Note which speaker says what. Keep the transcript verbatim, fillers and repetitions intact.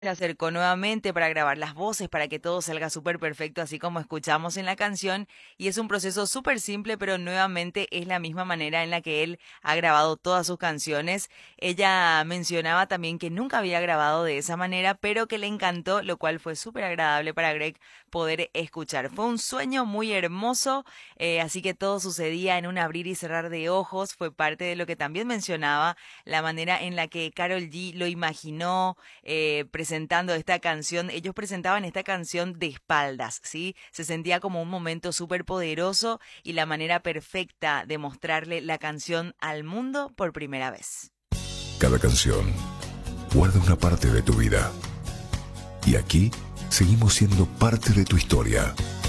Speaker 1: Se acercó nuevamente para grabar las voces, para que todo salga súper perfecto, así como escuchamos en la canción. Y es un proceso súper simple, pero nuevamente es la misma manera en la que él ha grabado todas sus canciones. Ella mencionaba también que nunca había grabado de esa manera, pero que le encantó, lo cual fue súper agradable para Greg poder escuchar. Fue un sueño muy hermoso, eh, así que todo sucedía en un abrir y cerrar de ojos. Fue parte de lo que también mencionaba, la manera en la que Karol G lo imaginó, eh, presentando esta canción. Ellos presentaban esta canción de espaldas, ¿sí? Se sentía como un momento súper poderoso y la manera perfecta de mostrarle la canción al mundo por primera vez.
Speaker 2: Cada canción guarda una parte de tu vida. Y aquí seguimos siendo parte de tu historia.